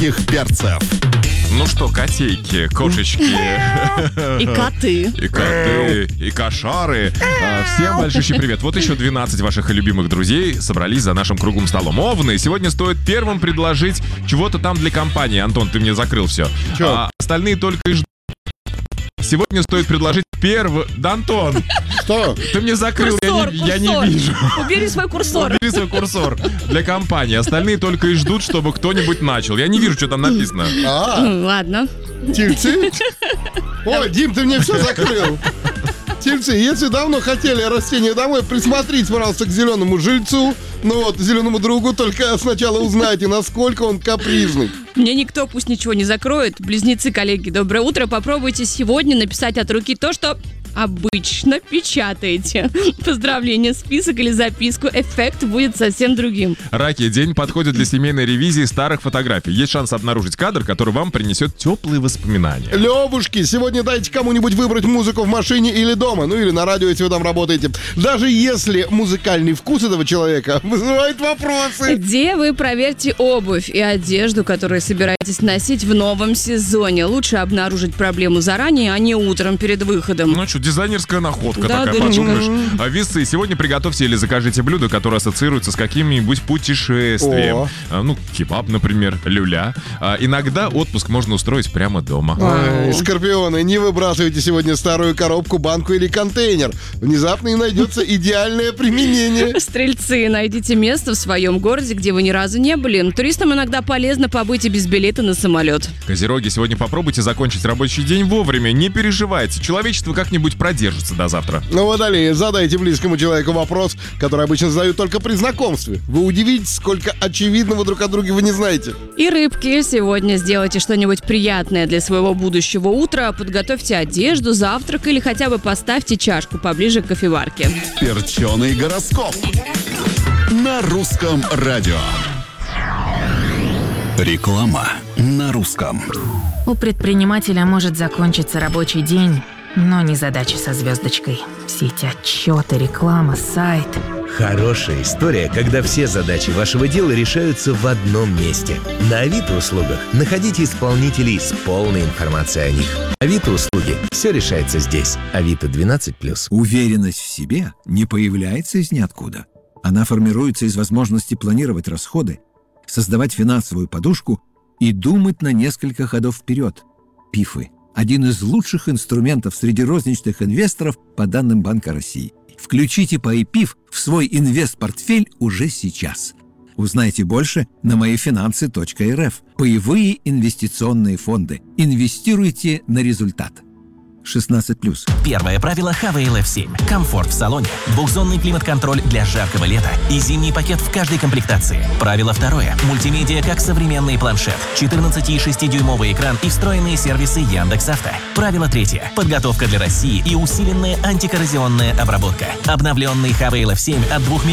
сладких перцев. Ну что, котейки, кошечки. И коты. И коты, и кошары. Всем большущий привет. Вот еще 12 ваших любимых друзей собрались за нашим круглым столом. Овны, сегодня стоит первым предложить чего-то там для компании. Антон, ты мне закрыл все. Остальные только и ждут. Сегодня стоит предложить первый... Да, Антон! Что? Ты мне закрыл, я не вижу. Убери свой курсор. Убери свой курсор для компании. Остальные только и ждут, чтобы кто-нибудь начал. Я не вижу, что там написано. Ладно. Тильцы? Ой, Дим, ты мне все закрыл. Тильцы, если давно хотели растение домой, присмотритесь, пожалуйста, к зеленому жильцу. Ну вот, зеленому другу, только сначала узнайте, насколько он капризный. Мне никто пусть ничего не закроет. Близнецы, коллеги, доброе утро. Попробуйте сегодня написать от руки то, что обычно печатаете. Поздравления, список или записку. Эффект будет совсем другим. Раки, день подходит для семейной ревизии старых фотографий. Есть шанс обнаружить кадр, который вам принесет теплые воспоминания. Левушки, сегодня дайте кому-нибудь выбрать музыку в машине или дома. Ну или на радио, если вы там работаете. Даже если музыкальный вкус этого человека вызывает вопросы. Где вы проверьте обувь и одежду, которую собираетесь носить в новом сезоне. Лучше обнаружить проблему заранее, а не утром перед выходом. Ну что, дизайнерская находка Да, такая, подумаешь. А весы. Сегодня приготовьте или закажите блюдо, которое ассоциируется с каким-нибудь путешествием. Ну, кебаб, например, люля. Иногда отпуск можно устроить прямо дома. Ой, скорпионы, не выбрасывайте сегодня старую коробку, банку или контейнер. Внезапно и найдется идеальное применение. Стрельцы, найдите место в своем городе, где вы ни разу не были. Туристам иногда полезно побыть и без билета на самолет. Козероги, сегодня попробуйте закончить рабочий день вовремя. Не переживайте, человечество как-нибудь продержится до завтра. Ну, Водолеи, задайте близкому человеку вопрос, который обычно задают только при знакомстве. Вы удивитесь, сколько очевидного друг о друге вы не знаете. И рыбки, сегодня сделайте что-нибудь приятное для своего будущего утра. Подготовьте одежду, завтрак или хотя бы поставьте чашку поближе к кофеварке. Перченый гороскоп на русском радио. Реклама на русском. У предпринимателя может закончиться рабочий день, но не задача со звездочкой. Все эти отчеты, реклама, сайт. Хорошая история, когда все задачи вашего дела решаются в одном месте. На Авито услугах находите исполнителей с полной информацией о них. Авито услуги. Все решается здесь. Авито 12+. Уверенность в себе не появляется из ниоткуда. Она формируется из возможности планировать расходы, создавать финансовую подушку и думать на несколько ходов вперед. ПИФы – один из лучших инструментов среди розничных инвесторов по данным Банка России. Включите ПАИ-ПИФ в свой инвестпортфель уже сейчас. Узнайте больше на моифинансы.рф. Паевые инвестиционные фонды. Инвестируйте на результат. 16+. Первое правило Havail F7. Комфорт в салоне, двухзонный климат-контроль для жаркого лета и зимний пакет в каждой комплектации. Правило второе. Мультимедиа как современный планшет, 14,6-дюймовый экран и встроенные сервисы Яндекс.Авто. Правило третье. Подготовка для России и усиленная антикоррозионная обработка. Обновленный Havail F7 от 2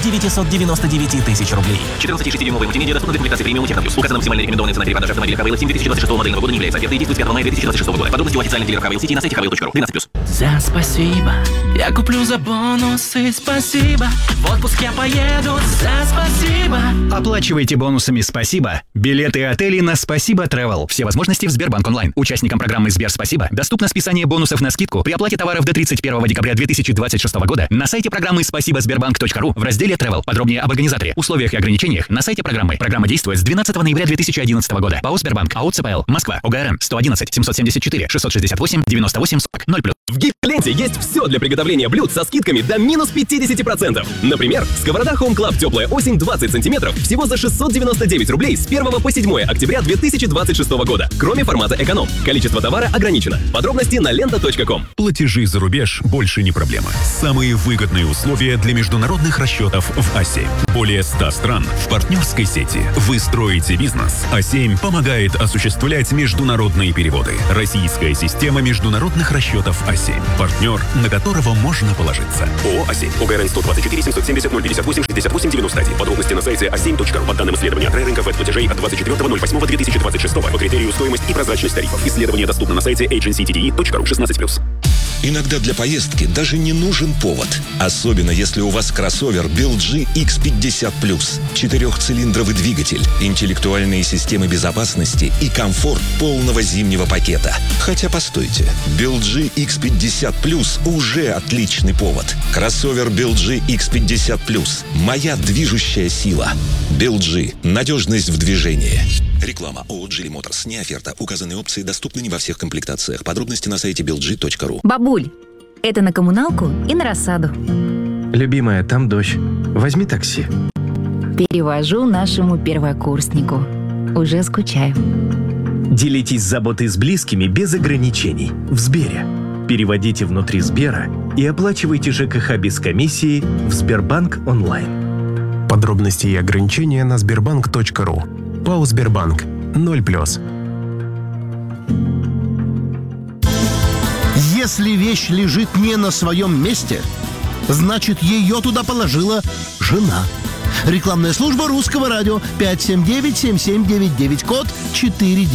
999 000 рублей. 14,6-дюймовый мультимедиа доступна для комплектации премиум Техноплюс. Указана максимальная рекомендованная цена передачи автомобиля Havail F7 2026 модельного года не является офертой и действует с 5 мая 2026 года. Подробности у официальных дилеров Havail City на сайте havail.ru. 12+. За спасибо, я куплю за бонусы, спасибо. В отпуск я поеду за спасибо. Оплачивайте бонусами «Спасибо» билеты и отели на «Спасибо Travel». Все возможности в Сбербанк Онлайн. Участникам программы «Сбер Спасибо» доступно списание бонусов на скидку при оплате товаров до 31 декабря 2026 года на сайте программы спасибо-сбербанк.ру в разделе Travel. Подробнее об организаторе, условиях и ограничениях на сайте программы. Программа действует с 12 ноября 2011 года. ПАО Сбербанк, АО ЦПЛ, Москва, ОГРН 111 774 668 98 40 0+. В Гиперленте есть все для приготовления блюд со скидками до минус 50%. Например, сковорода Home Club «Теплая осень» 20 сантиметров всего за 699 рублей с 1 по 7 октября 2026 года. Кроме формата эконом. Количество товара ограничено. Подробности на лента.ком. Платежи за рубеж больше не проблема. Самые выгодные условия для международных расчетов в А7. Более 100 стран в партнерской сети. Вы строите бизнес. А7 помогает осуществлять международные переводы. Российская система международных расчетов А7. Партнер, на которого можно положиться. ООО «А7». ОГРН 124 770 058 68 91. Подробности на сайте a7.ru. По данным исследования рынка платежей от 24.08.2026 по критерию стоимость и прозрачность тарифов. Исследование доступно на сайте agencydde.ru. 16+. Иногда для поездки даже не нужен повод. Особенно если у вас кроссовер BLG X50+. 4-цилиндровый двигатель, интеллектуальные системы безопасности и комфорт полного зимнего пакета. Хотя постойте, BLG X50+ уже отличный повод. Кроссовер BLG X50+. Моя движущая сила. BLG. Надежность в движении. Реклама ООО «Джили Моторс». Не оферта. Указанные опции доступны не во всех комплектациях. Подробности на сайте belg.ru. Бабуль, это на коммуналку и на рассаду. Любимая, там дождь. Возьми такси. Перевожу нашему первокурснику. Уже скучаю. Делитесь заботой с близкими без ограничений. В Сбере. Переводите внутри Сбера и оплачивайте ЖКХ без комиссии в Сбербанк онлайн. Подробности и ограничения на sberbank.ru. ПАО «Сбербанк». 0+. Если вещь лежит не на своем месте, значит, ее туда положила жена. Рекламная служба Русского радио 579-7799, код 49.